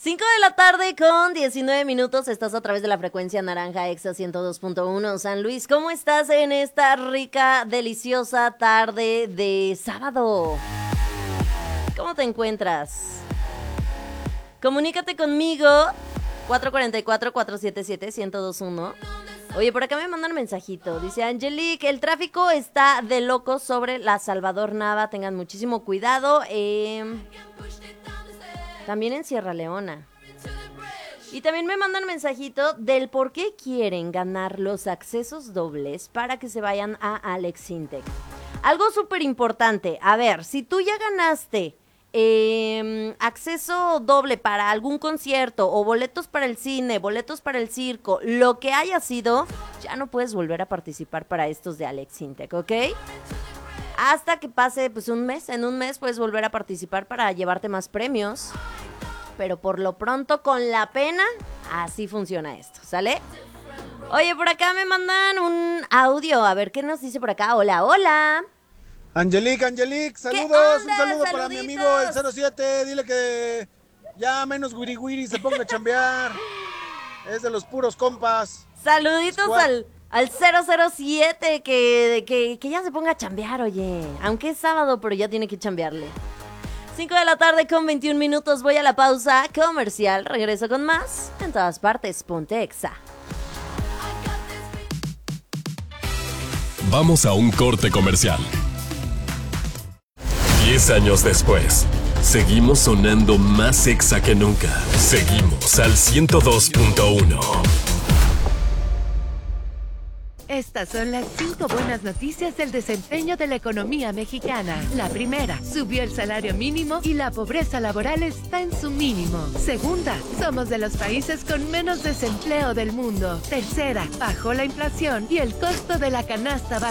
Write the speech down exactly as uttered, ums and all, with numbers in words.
cinco de la tarde con diecinueve minutos, estás a través de la frecuencia naranja Exa ciento dos punto uno San Luis. ¿Cómo estás en esta rica, deliciosa tarde de sábado? ¿Cómo te encuentras? Comunícate conmigo, cuatro cuatro cuatro, cuatro siete siete, uno cero dos uno. Oye, por acá me mandan un mensajito. Dice Angelique, el tráfico está de locos sobre la Salvador Nava. Tengan muchísimo cuidado. Eh, también en Sierra Leona. Y también me mandan mensajito del por qué quieren ganar los accesos dobles para que se vayan a Alex Intec. Algo súper importante. A ver, si tú ya ganaste Eh, acceso doble para algún concierto o boletos para el cine, boletos para el circo, lo que haya sido, ya no puedes volver a participar para estos de Alex Intec, ¿ok? Hasta que pase pues un mes, en un mes puedes volver a participar para llevarte más premios, pero por lo pronto con la pena, así funciona esto, ¿sale? Oye, por acá me mandan un audio, a ver qué nos dice por acá. Hola, hola. Angelique, Angelique, saludos, un saludo para mi amigo el cero siete, dile que ya menos wiri wiri se ponga a chambear, es de los puros compas. Saluditos al, al cero cero siete, que, que, que ya se ponga a chambear, oye, aunque es sábado, pero ya tiene que chambearle. cinco de la tarde con veintiún minutos, voy a la pausa comercial, regreso con más, en todas partes, ponte Exa. Vamos a un corte comercial. Diez años después, seguimos sonando más Exa que nunca. Seguimos al ciento dos punto uno. Estas son las cinco buenas noticias del desempeño de la economía mexicana. La primera, subió el salario mínimo y la pobreza laboral está en su mínimo. Segunda, somos de los países con menos desempleo del mundo. Tercera, bajó la inflación y el costo de la canasta básica.